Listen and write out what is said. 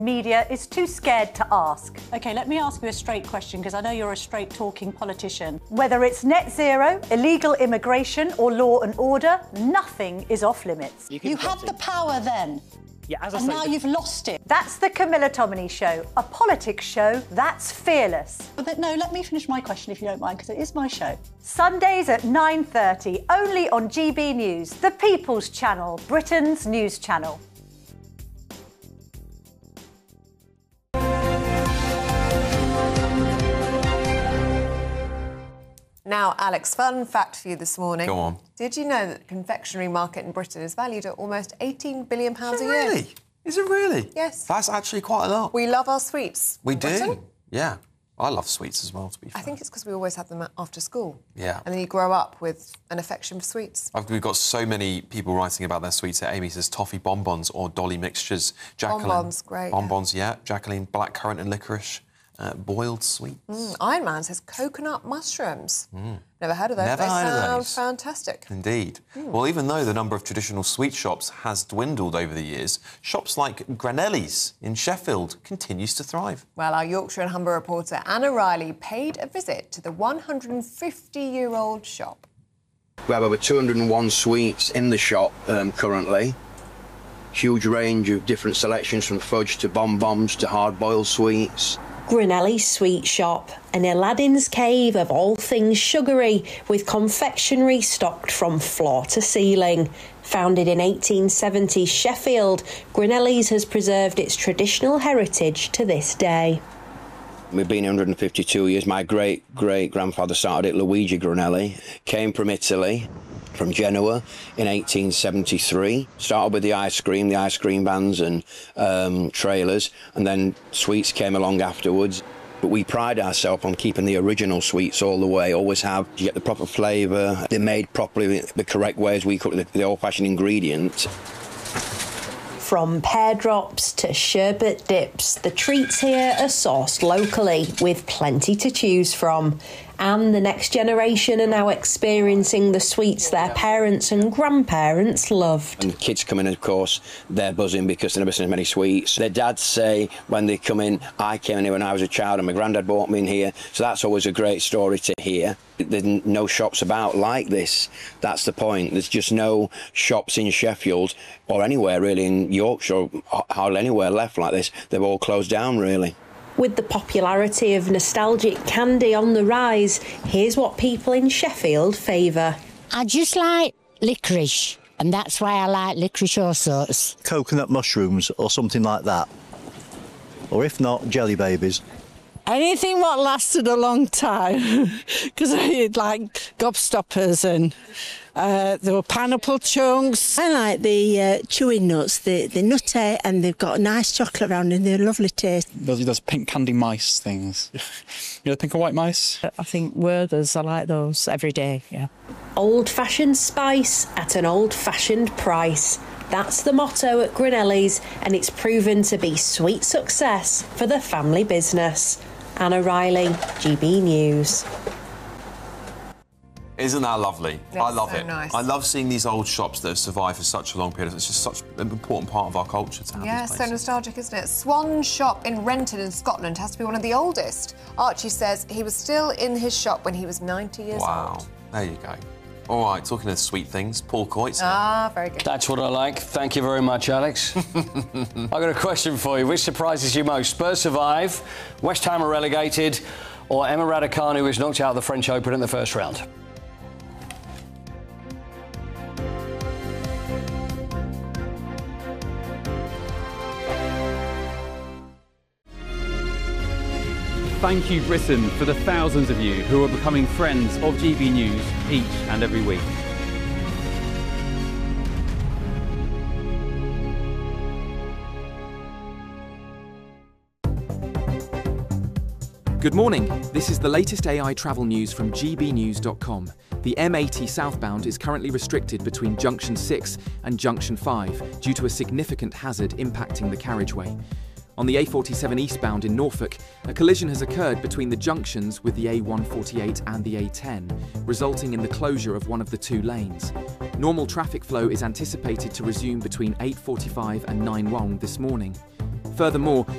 Media is too scared to ask. OK, let me ask you a straight question, because I know you're a straight-talking politician. Whether it's net zero, illegal immigration or law and order, nothing is off limits. You had the power then. Yeah, as I and say, now you've lost it. That's the Camilla Tominey Show, a politics show that's fearless. But no, let me finish my question if you don't mind, because it is my show. Sundays at 9:30, only on GB News, the People's Channel, Britain's news channel. Now, Alex, fun fact for you this morning. Go on. Did you know that the confectionery market in Britain is valued at almost £18 billion a year? Really? Is it really? Yes. That's actually quite a lot. We love our sweets. We in do. Britain. Yeah. I love sweets as well, to be fair. I think it's because we always have them after school. Yeah. And then you grow up with an affection for sweets. We've got so many people writing about their sweets. Amy says toffee bonbons or dolly mixtures. Jacqueline, Bonbons, great. Bonbons, yeah. Jacqueline, blackcurrant and licorice. Boiled sweets. Iron Man says coconut mushrooms. Never heard of those. Never heard of those. Sound fantastic. Indeed. Well, even though the number of traditional sweet shops has dwindled over the years, shops like Granelli's in Sheffield continues to thrive. Well, our Yorkshire and Humber reporter Anna Riley paid a visit to the 150-year-old shop. We have over 201 sweets in the shop currently. Huge range of different selections, from fudge to bonbons to hard-boiled sweets. Granelli's Sweet Shop, an Aladdin's cave of all things sugary, with confectionery stocked from floor to ceiling. Founded in 1870 Sheffield, Granelli's has preserved its traditional heritage to this day. We've been here 152 years. My great-great-grandfather started it, Luigi Granelli. Came from Italy, from Genoa, in 1873. Started with the ice cream vans and trailers, and then sweets came along afterwards. But we pride ourselves on keeping the original sweets all the way. Always have. You get the proper flavour. They're made properly, the correct way as we cook the old-fashioned ingredients. From pear drops to sherbet dips, the treats here are sourced locally, with plenty to choose from. And the next generation are now experiencing the sweets their parents and grandparents loved. And kids come in, of course, they're buzzing because they've never seen as many sweets. Their dads say when they come in, I came in here when I was a child and my granddad brought me in here. So that's always a great story to hear. There's no shops about like this. That's the point. There's just no shops in Sheffield or anywhere really in Yorkshire, hardly anywhere left like this. They've all closed down, really. With the popularity of nostalgic candy on the rise, here's what people in Sheffield favour. I just like licorice, and that's why I like licorice all sorts. Coconut mushrooms or something like that. Or if not, jelly babies. Anything what lasted a long time, because I had like gobstoppers and there were pineapple chunks. I like the chewing nuts, they're nutty and they've got a nice chocolate around and they're lovely taste. Those pink candy mice things. You know, pink and white mice? I think Werther's, I like those every day, yeah. Old-fashioned spice at an old-fashioned price. That's the motto at Granelli's, and it's proven to be sweet success for the family business. Anna Riley, GB News. Isn't that lovely? I love so it. nice. I love seeing these old shops that have survived for such a long period. It's just such an important part of our culture to have Yeah, these so places. nostalgic, isn't it? Swan Shop in Renton in Scotland has to be one of the oldest. Archie says he was still in his shop when he was 90 years Wow. old. There you go. All right, talking of sweet things, Paul Coyte. Ah, very good. That's what I like. Thank you very much, Alex. I've got a question for you. Which surprises you most? Spurs survive, West Ham are relegated, or Emma Raducanu is knocked out of the French Open in the first round? Thank you, Britain, for the thousands of you who are becoming friends of GB News each and every week. Good morning. This is the latest AI travel news from gbnews.com. The M80 southbound is currently restricted between Junction 6 and Junction 5 due to a significant hazard impacting the carriageway. On the A47 eastbound in Norfolk, a collision has occurred between the junctions with the A148 and the A10, resulting in the closure of one of the two lanes. Normal traffic flow is anticipated to resume between 8:45 and 9:01 this morning. Furthermore,